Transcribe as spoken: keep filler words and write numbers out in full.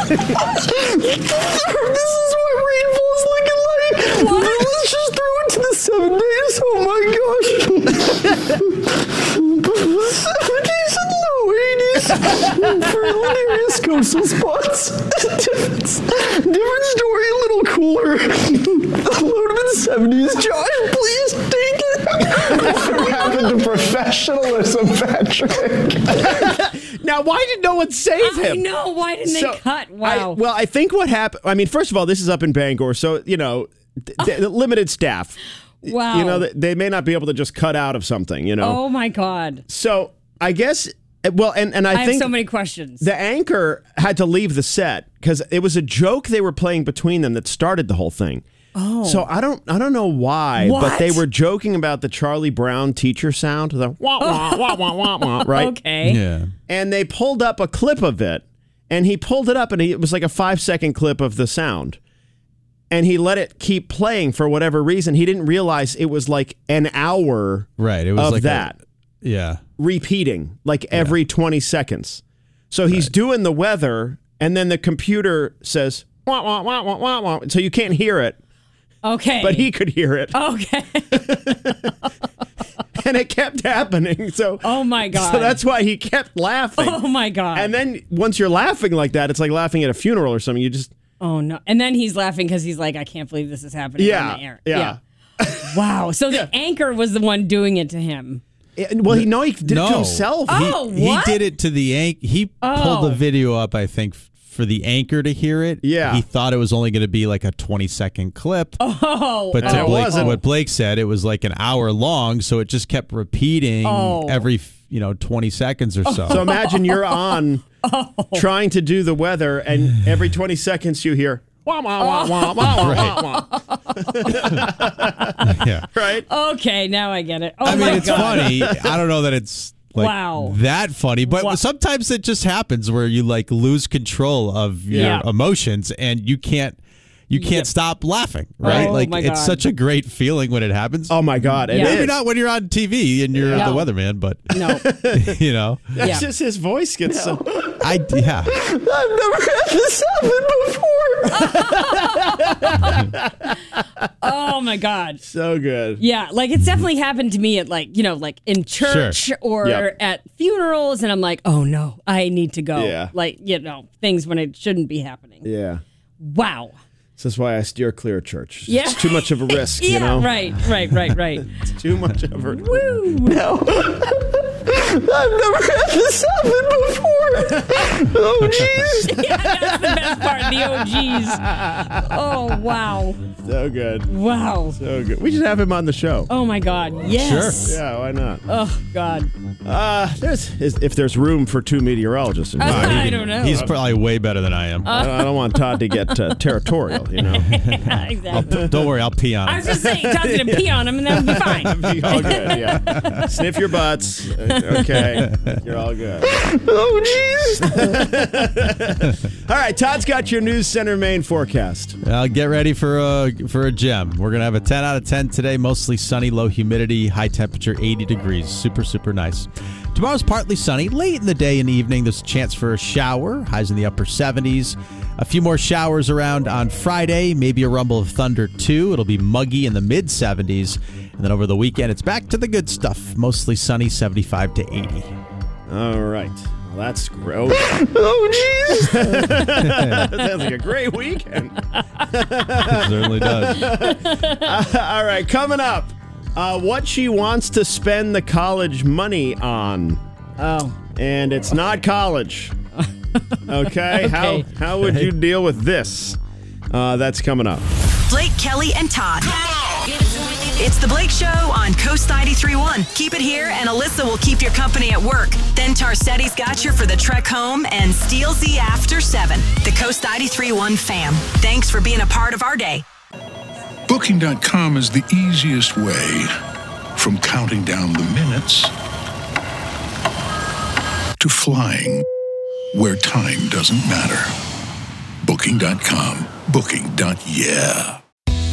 This is what rainfall's looking like. What? Let's just throw it to the seven days. Oh my gosh. seventies and low eighties for hilarious coastal spots. different, different story, a little cooler. Low to the seventies. Josh, please take it. What happened to professionalism, Patrick? Now, why did no one save him? I know. Why didn't So, they cut? I, Wow. well, I think what happened, I mean, first of all, this is up in Bangor, so, you know, d- d- limited staff. Wow. You know, they- they may not be able to just cut out of something, you know. Oh, my God. So I guess, well, and, and I, I, think have so many questions. the anchor had to leave the set because it was a joke they were playing between them that started the whole thing. Oh. So I don't I don't know why, What? but they were joking about the Charlie Brown teacher sound, the wah, wah, wah, wah, wah, wah, right? Okay. Yeah. And they pulled up a clip of it, and he pulled it up, and he, it was like a five-second clip of the sound. And he let it keep playing for whatever reason. He didn't realize it was like an hour Right. It was of like that. A, yeah. repeating like every twenty seconds. So he's Right. doing the weather, and then the computer says, wah, wah, wah, wah, wah, wah. So you can't hear it, Okay. but he could hear it. Okay. And it kept happening. So, Oh, my God. so that's why he kept laughing. Oh, my God. And then once you're laughing like that, it's like laughing at a funeral or something. You just, Oh, no. And then he's laughing because he's like, I can't believe this is happening yeah, on the air. yeah. Wow. So the anchor was the one doing it to him. It- well, he know he did it to No. himself. Oh, He what? did it to the anchor. He pulled Oh. the video up, I think, f- for the anchor to hear it. Yeah. He thought it was only going to be like a twenty second clip. Oh. But And to it Blake, wasn't. what Blake said, it was like an hour long, so it just kept repeating Oh. every f- you know twenty seconds or so. So imagine you're on trying to do the weather, and every twenty seconds you hear, wah, wah, wah, wah, wah, wah, wah, wah. yeah. Right? Okay, now I get it. Oh, I mean, my it's God. funny. I don't know that it's like Wow. that funny, but Wow. sometimes it just happens where you like lose control of your Yeah. emotions and you can't you can't stop laughing, right? Oh, like my it's God. such a great feeling when it happens. Oh, my God. It Yeah. Maybe is. not when you're on T V and you're No. the weatherman, but No. you know, That's Yeah. just his voice gets so. I yeah. I've never had this happen before. Oh, my God. So good. Yeah, like it's definitely happened to me at like, you know, like in church Sure. or Yep. at funerals. And I'm like, oh, no, I need to go. Yeah. Like, you know, things when it shouldn't be happening. Yeah. Wow. This is why I steer clear of church. Yeah. It's too much of a risk, Yeah, you know? right, right, right, right. It's too much of a Woo. No. I've never had this happen before. Oh, jeez. Yeah, that's the best part, the O Gs. Oh, wow. So good. Wow. So good. We should have him on the show. Oh, my God. Yes. Yeah, why not? Oh, God. Uh, there's is- if there's room for two meteorologists in Uh, mind. I don't know. He's probably way better than I am. I don't, I don't want Todd to get uh, territorial, you know? Yeah, exactly. Don't worry, I'll pee on I him. was just saying, Todd's going to pee on him and that would be fine. Be all good, yeah. Sniff your butts. Uh, Okay. You're all good. Oh, jeez. All right, Todd's got your News Center Maine forecast. Uh, get ready for a for a gem. We're gonna have a ten out of ten today. Mostly sunny, low humidity, high temperature eighty degrees. Super super nice. Tomorrow's partly sunny. Late in the day and evening, there's a chance for a shower. Highs in the upper seventies. A few more showers around on Friday. Maybe a rumble of thunder too. It'll be muggy in the mid seventies. And then over the weekend, it's back to the good stuff. Mostly sunny, seventy-five to eighty. All right. Well, that's great. Oh, Oh, jeez. that sounds like a great weekend. It certainly does. All right, coming up, uh, what she wants to spend the college money on. Oh. And it's not college. Okay? How how would you deal with this? Uh, that's coming up. Blake, Kelly, and Todd. It's the Blake Show on Coast ninety-three point one. Keep it here, and Alyssa will keep your company at work. Then Tarsetti's got you for the trek home and Steelsy after seven. The Coast ninety-three point one fam. Thanks for being a part of our day. Booking dot com is the easiest way from counting down the minutes to flying where time doesn't matter. Booking dot com. Booking. Yeah.